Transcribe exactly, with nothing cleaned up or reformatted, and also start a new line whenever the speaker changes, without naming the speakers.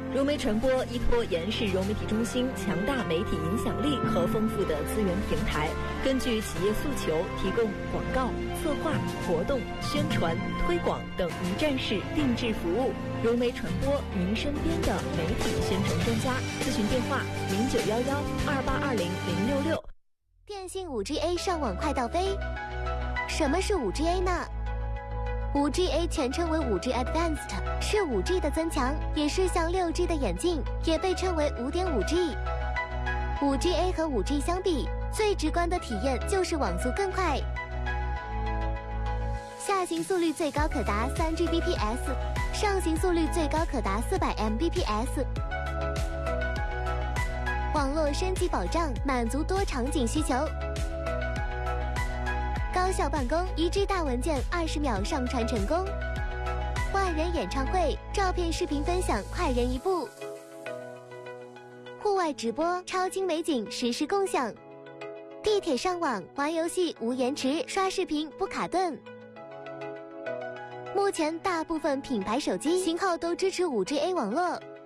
融媒传播依托延世融媒体中心强大媒体影响力和丰富的资源平台，根据企业诉求，提供广告、策划、活动、宣传、推广等一站式定制服务。融媒传播，您身边的媒体宣传专家。咨询电话：零九幺幺二八二零零六六。
电信 五 G A 上网快到飞。什么是 五 G A 呢？ 五 G A 全称为 五 G Advanced， 是 五 G 的增强，也是向 六 G 的演进，也被称为 五点五 G。 五 G A 和 五 G 相比，最直观的体验就是网速更快，下行速率最高可达 三 G B P S， 上行速率最高可达 四百 M B P S。 网络升级保障，满足多场景需求，高效办公，一 G 大文件二十秒上传成功，万人演唱会，照片视频分享快人一步，户外直播，超精美景实时共享，地铁上网玩游戏无延迟，刷视频不卡顿。目前大部分品牌手机型号都支持 五 G A 网络，